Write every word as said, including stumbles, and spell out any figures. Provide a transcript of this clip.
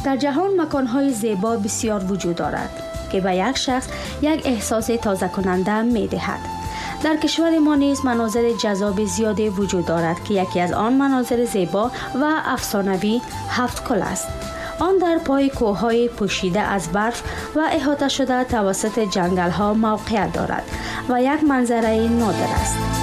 در جهان مکان‌های زیبا بسیار وجود دارد که به یک شخص یک احساس تازه کننده می دهد. در کشور ما نیز مناظر جذاب زیادی وجود دارد که یکی از آن مناظر زیبا و افسانوی هفت کل است. آن در پای کوه‌های پوشیده از برف و احاطه شده توسط جنگل‌ها موقعیت دارد و یک منظره نادر است.